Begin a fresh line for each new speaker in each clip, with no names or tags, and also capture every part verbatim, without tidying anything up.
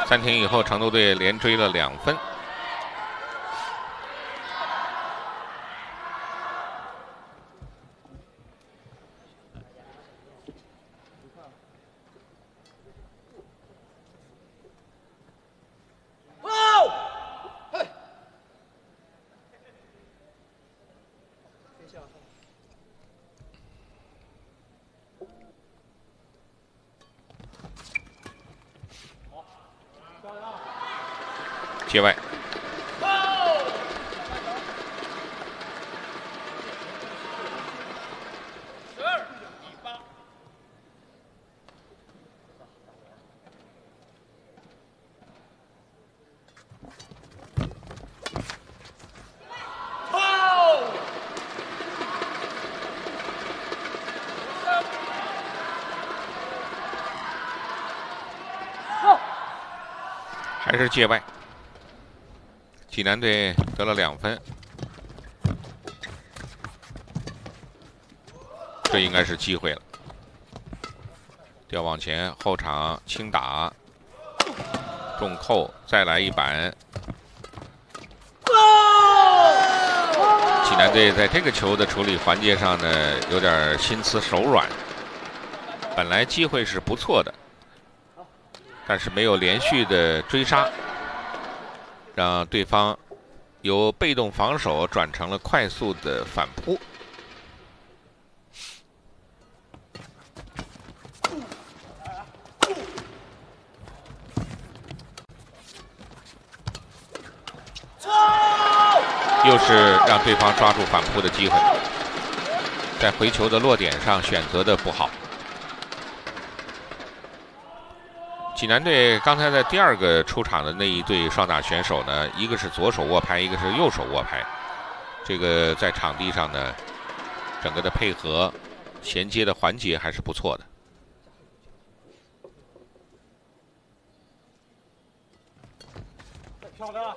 暂停以后，成都队连追了两分。界外，
十二比八。
还是界外。 济南队得了两分，这应该是机会了。调往前，后场轻打，重扣，再来一板。济南队在这个球的处理环节上呢，有点心慈手软。本来机会是不错的，但是没有连续的追杀。 让对方由被动防守转成了快速的反扑。又是让对方抓住反扑的机会，在回球的落点上选择的不好。 济南队刚才在第二个出场的那一对双打选手呢，一个是左手握拍，一个是右手握拍。这个在场地上呢，整个的配合、衔接的环节还是不错的。
漂亮！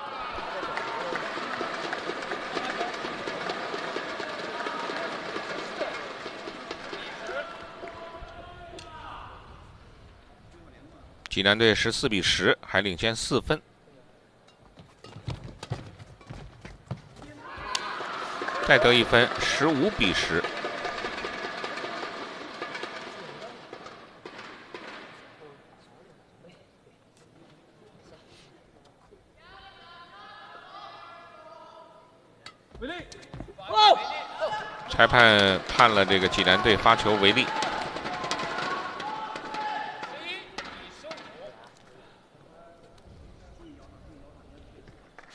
济南队十四比十，还领先四分。再得一分，十五比十。裁判判了这个济南队发球违例。